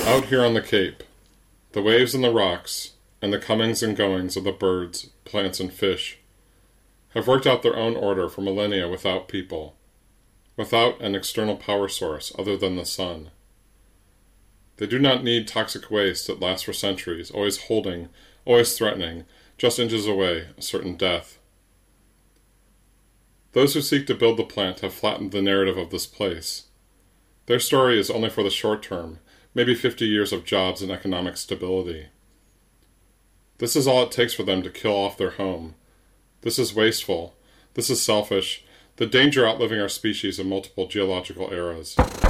Out here on the Cape, the waves and the rocks, and the comings and goings of the birds, plants, and fish have worked out their own order for millennia without people, without an external power source other than the sun. They do not need toxic waste that lasts for centuries, always holding, always threatening, just inches away, a certain death. Those who seek to build the plant have flattened the narrative of this place. Their story is only for the short term, maybe 50 years of jobs and economic stability. This is all it takes for them to kill off their home. This is wasteful. This is selfish. The danger outliving our species in multiple geological eras.